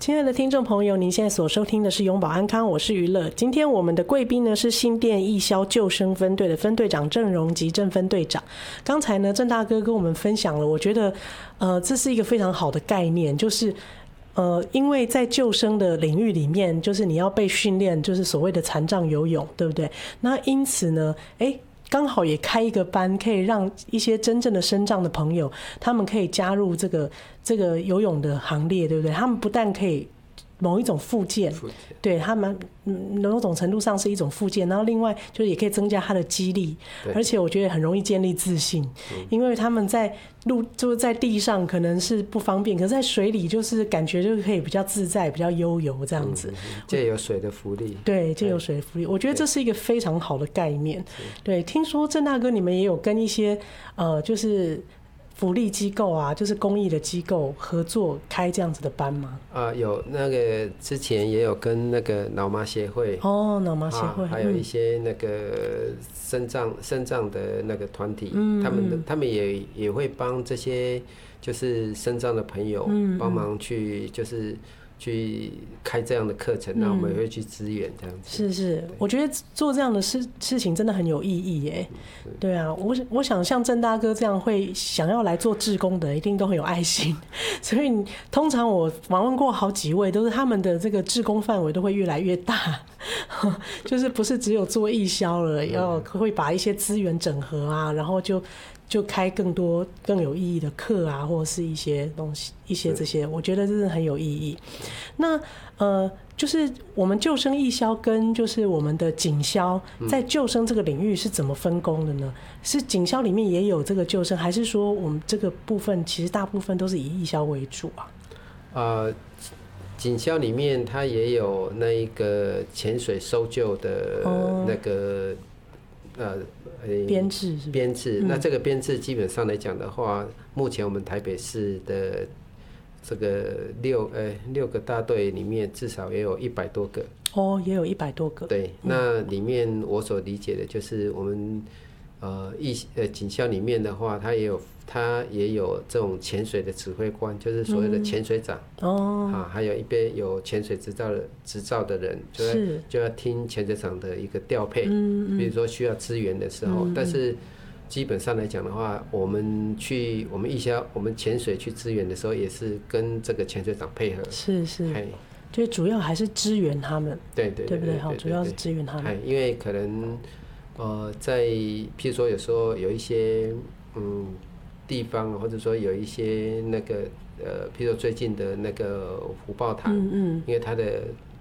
亲爱的听众朋友，您现在所收听的是永保安康，我是娱乐。今天我们的贵宾呢是新店义消救生分队的分队长郑荣吉郑分队长。刚才呢，郑大哥跟我们分享了，我觉得这是一个非常好的概念，就是因为在救生的领域里面，就是你要被训练，就是所谓的残障游泳，对不对？那因此呢，刚好也开一个班，可以让一些真正的身障的朋友，他们可以加入这个游泳的行列，对不对？他们不但可以某一种复健，对他们某种程度上是一种复健，然后另外就是也可以增加他的肌力，而且我觉得很容易建立自信，因为他们在就是在地上可能是不方便，可是在水里就是感觉就是可以比较自在、比较悠游这样子。 借由水的浮力， 对，借由水的浮力，我觉得这是一个非常好的概念。对，听说郑大哥你们也有跟一些就是福利机构啊，就是公益的机构合作开这样子的班吗？ 有那个之前也有跟那个脑麻协会脑麻协会， 还有一些那个身障的那个团体，他们也会帮这些就是身障的朋友帮忙去就是去开这样的课程，然后我们也会去支援这样子。 是，我觉得做这样的事情真的很有意义耶。对啊，我想像郑大哥这样会想要来做志工的，一定都很有爱心。所以通常我访问过好几位，都是他们的这个志工范围都会越来越大，就是不是只有做义消了，会把一些资源整合啊，然后就开更多更有意义的课啊，或者是一些东西，一些这些，我觉得真的很有意义。那就是我们救生义消跟就是我们的警消在救生这个领域是怎么分工的呢？是警消里面也有这个救生，还是说我们这个部分其实大部分都是以义消为主啊？ 警消里面它也有那一个潜水搜救的那个编制，那这个编制基本上来讲的话，目前我们台北市的这个6个大队里面，至少也有100多个。 也有100多个。 对，那里面我所理解的就是我们警校里面的话，它也有这种潜水的指挥官，就是所谓的潜水长。还有一边有潜水执照的人，就要听潜水长的一个调配。比如说需要支援的时候，但是基本上来讲的话，我们潜水去支援的时候，也是跟这个潜水长配合。 是，就主要还是支援他们。对不对？主要是支援他们。 因为可能在譬如说有时候有一些地方，或者说有一些那个譬如说最近的那个虎豹潭，因为它的